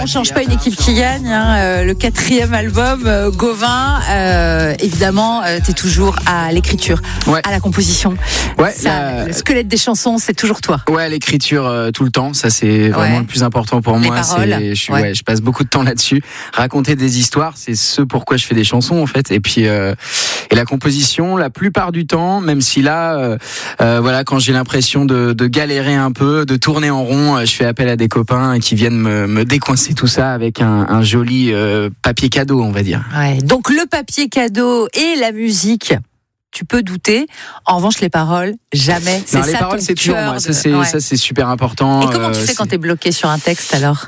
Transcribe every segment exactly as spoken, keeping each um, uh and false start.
on change pas une équipe qui gagne. Hein. Euh, le quatrième album, euh, Gauvin, euh, évidemment, euh, t'es toujours à l'écriture, ouais. à la composition. Ouais, ça, la... Le squelette des chansons, c'est toujours toi. Ouais, l'écriture euh, tout le temps, ça c'est vraiment ouais. le plus important pour Les moi. paroles. C'est, je, suis, ouais. ouais, je passe beaucoup de temps là-dessus. Raconter des histoires, c'est ce pourquoi je fais des chansons en fait. Et puis euh, et la composition, la plupart du temps, même si là, euh, euh, voilà, quand j'ai l'impression de, de galérer un peu, de tourner en rond, je fais appel à des copains qui viennent me, me décoincer tout ça avec un, un joli euh, papier cadeau, on va dire. Ouais, donc le papier cadeau et la musique. Tu peux douter. En revanche, les paroles, jamais. C'est non, ça les paroles, c'est toujours moi. De... Ça, c'est, ouais. ça, c'est super important. Et comment tu euh, fais c'est... quand t'es bloqué sur un texte alors?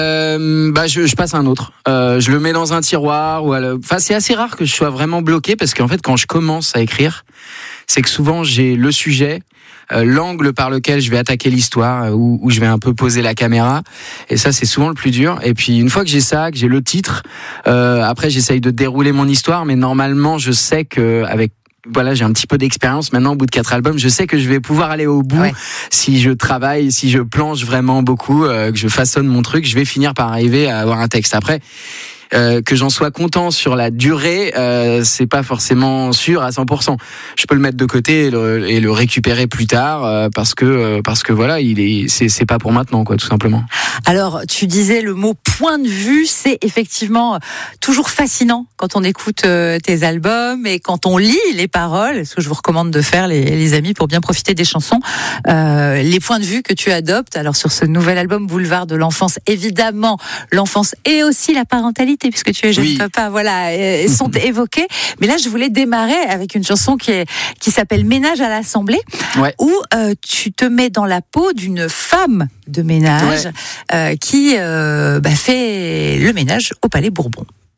Euh, bah je, je passe à un autre. Euh, je le mets dans un tiroir ou à la... Enfin, c'est assez rare que je sois vraiment bloqué parce qu'en fait, quand je commence à écrire, c'est que souvent j'ai le sujet, euh, l'angle par lequel je vais attaquer l'histoire, euh, où, où je vais un peu poser la caméra. Et ça, c'est souvent le plus dur. Et puis une fois que j'ai ça, que j'ai le titre, euh, après j'essaye de dérouler mon histoire. Mais normalement, je sais que avec voilà, j'ai un petit peu d'expérience maintenant au bout de quatre albums. Je sais que je vais pouvoir aller au bout ouais. si je travaille, si je planche vraiment beaucoup, euh, que je façonne mon truc, je vais finir par arriver à avoir un texte. Après, euh, que j'en sois content sur la durée, euh, c'est pas forcément sûr à cent pour cent. Je peux le mettre de côté et le, et le récupérer plus tard euh, parce que euh, parce que voilà, il est c'est c'est pas pour maintenant quoi, tout simplement. Alors, tu disais le mot point de vue, c'est effectivement toujours fascinant quand on écoute euh, tes albums et quand on lit les paroles, ce que je vous recommande de faire les, les amis pour bien profiter des chansons, euh, les points de vue que tu adoptes. Alors sur ce nouvel album Boulevard de l'enfance, évidemment, l'enfance et aussi la parentalité, puisque tu es jeune oui. papa, voilà, euh, sont évoqués. Mais là, je voulais démarrer avec une chanson qui est qui s'appelle Ménage à l'Assemblée, ouais. où euh, tu te mets dans la peau d'une femme de ménage. Ouais. Euh, qui euh, bah, fait le ménage au Palais Bourbon.